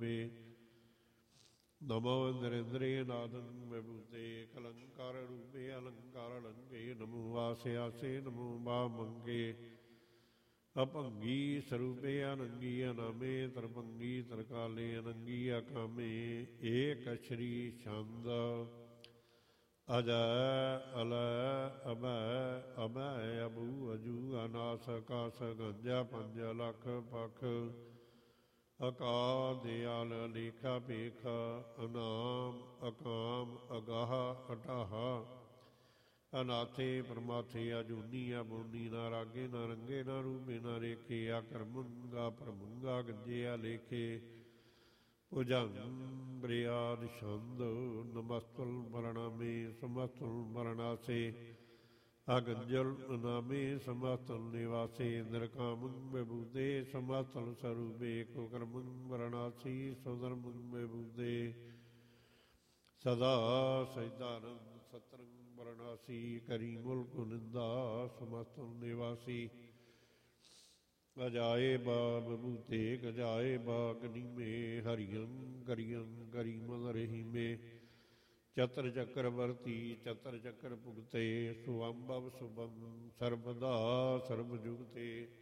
नमो इंद्रेन्द्रिय नादं विभूते कलंकार रूपे अलंकार लंके नमो आसे आसे नमो वामंगे अपंगी स्वरूपे अनंगी अनामे तरभंगी तरकाले अनंगी अकामे एक श्री छंद अजय अलय अभय अभय अबू अजू अनास कास गंजा पंज लख पख ਅਕਾਲ ਦਿਆਲ ਲੇਖਾ ਭੇਖ ਅਨਾਮ ਅਕਾਮ ਅਗਾਹ ਅਟਾਹ ਅਨਾਥੇ ਪਰਮਾਥੇ ਅਜੂਨੀ ਅਬੂਨੀ ਨਾ ਰਾਗੇ ਨਾ ਰੰਗੇ ਨਾ ਰੂਪੇ ਨਾ ਰੇਖੇ ਆਕਰਮੰਗਾ ਪ੍ਰਮੰਗਾ ਗੰਜਿਆ ਲੇਖੇ ਭੁਜੰਗ ਬ੍ਰਿਆਦ ਛੰਦ ਨਮਸਤੁਲ ਮਰਣਾਮੇ ਸਮਸਤੁਲ ਮਰਣਾਸੇ ਅਗੰਜਲ ਨਾਮੇ ਸਮਸਤਲ ਨਿਵਾਸੇ ਨਿਰਕਾਮੰ ਵਿਭੂਤੇ ਸਮਸਤਲ ਸਰੂਪੇ ਕੋ ਕਰਮੰ ਵਰਣਾਸੀ ਸੁਧਰਮੰ ਵਿਭੂਤੇ ਸਦਾ ਸਹਿਦਾਨੰਦ ਸਤਰੰ ਵਰਣਾਸੀ ਕਰੀ ਮੁਲਕ ਨਿੰਦਾ ਸਮਸਤਲ ਨਿਵਾਸੀ ਗਜਾਏ ਬਾ ਵਿਭੂਤੇ ਗਜਾਏ ਬਾ ਗਨੀਮੇ ਹਰਿਯੰ ਕਰਿਯੰ ਕਰੀਮਨ ਰਹੀਮੇ ਚਤਰ ਚੱਕਰ ਵਰਤੀ ਚਤਰ ਚੱਕਰ ਭੁਗਤੇ ਸੁਅੰਭਵ ਸੁਭੰ ਸਰਬਦਾ ਸਰਬ ਜੁਗਤੇ